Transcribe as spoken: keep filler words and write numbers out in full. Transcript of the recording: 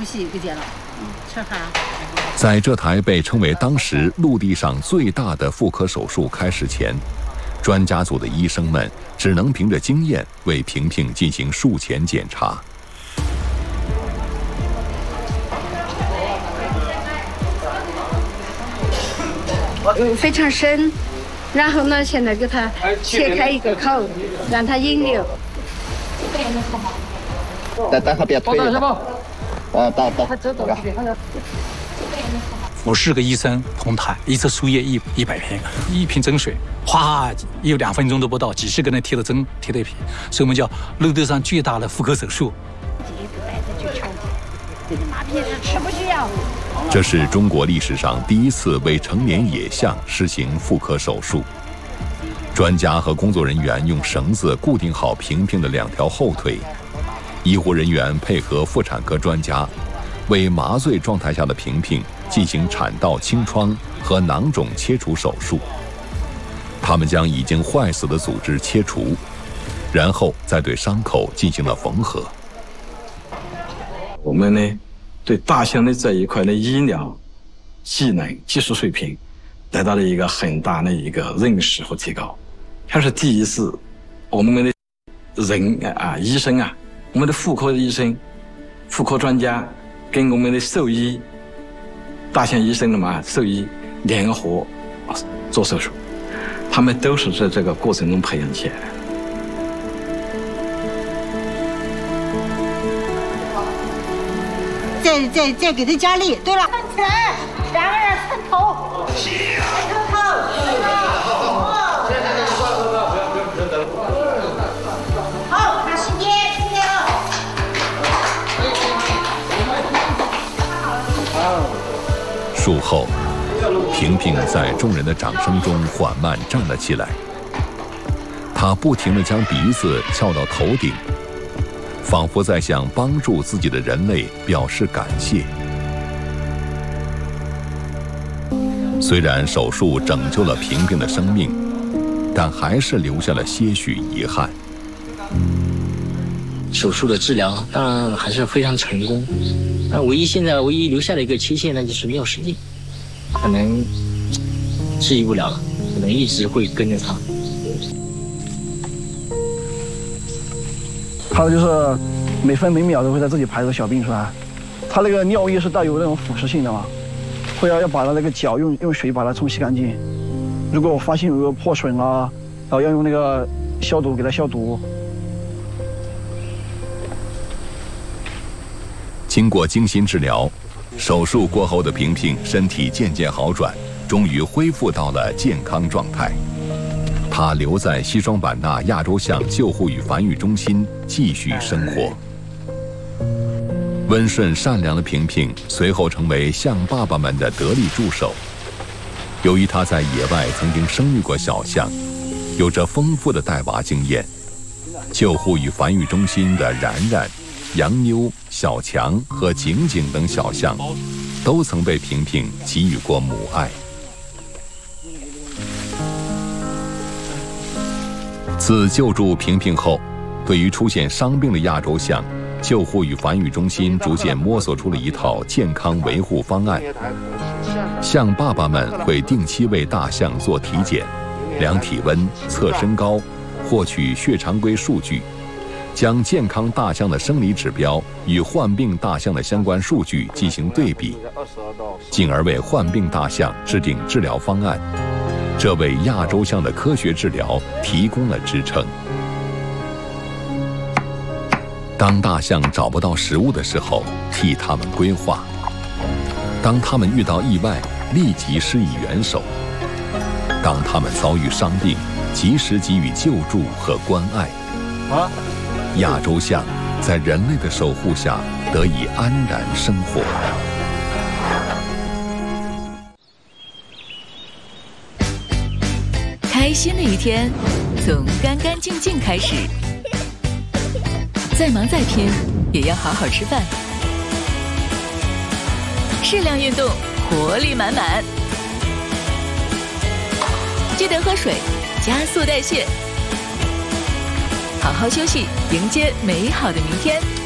呼吸给接了，嗯，吃饭。 在这台被称为当时陆地上最大的妇科手术开始前，专家组的医生们只能凭着经验为萍萍进行术前检查。 嗯，非常深，然后呢，现在给他切开一个口，让他引流。 等等下别推。啊，到到。 五十个医生同台，一次输液一一百片，一瓶针水，哗，有两分钟都不到，几十个人贴的针贴的皮，所以我们叫陆地上最大的妇科手术。 吃不需要。 这是中国历史上第一次为成年野象实行妇科手术。专家和工作人员用绳子固定好萍萍的两条后腿，医护人员配合妇产科专家，为麻醉状态下的萍萍进行产道清创和囊肿切除手术。他们将已经坏死的组织切除，然后再对伤口进行了缝合。 我们呢，对大象的这一块的医疗技能、技术水平得到了一个很大的一个认识和提高。它是第一次，我们的人啊，医生啊，我们的妇科医生、妇科专家跟我们的兽医、大象医生的嘛兽医联合做手术，他们都是在这个过程中培养起来的。 再再再给他加力。对了，站起来，两个人伸头，伸头，好，看时间，时间了。 术后，萍萍在众人的掌声中缓慢站了起来。她不停地将鼻子翘到头顶，仿佛在向帮助自己的人类表示感谢。虽然手术拯救了萍萍的生命，但还是留下了些许遗憾。 手术的治疗当然还是非常成功，但唯一现在唯一留下的一个缺陷呢，就是尿失禁，可能治愈不了了，可能一直会跟着他。 还有就是每分每秒都会在自己排这个小便出来，他那个尿液是带有那种腐蚀性的嘛，会要要把他那个脚用用水把它冲洗干净。如果我发现有个破损啊，然后要用那个消毒给它消毒。 经过精心治疗，手术过后的萍萍身体渐渐好转，终于恢复到了健康状态。他留在西双版纳亚洲象救护与繁育中心继续生活。温顺善良的萍萍随后成为象爸爸们的得力助手。由于他在野外曾经生育过小象，有着丰富的带娃经验，救护与繁育中心的然然、杨妞、小强和景景等小象都曾被萍萍给予过母爱。自救助萍萍后，对于出现伤病的亚洲象，救护与繁育中心逐渐摸索出了一套健康维护方案。象爸爸们会定期为大象做体检，量体温、测身高，获取血常规数据，将健康大象的生理指标与患病大象的相关数据进行对比，进而为患病大象制定治疗方案。这为亚洲象的科学治疗提供了支撑。当大象找不到食物的时候，替它们规划；当它们遇到意外，立即施以援手；当它们遭遇伤病，及时给予救助和关爱。啊，亚洲象在人类的守护下得以安然生活。 开心的一天从干干净净开始，再忙再拼也要好好吃饭，适量运动，活力满满，记得喝水，加速代谢，好好休息，迎接美好的明天。